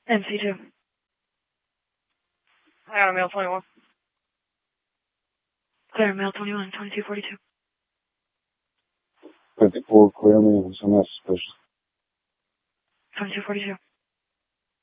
MC2. I got a male 21. Clear, male 21, 2242. 54, clear me, I'm not suspicious. 2242.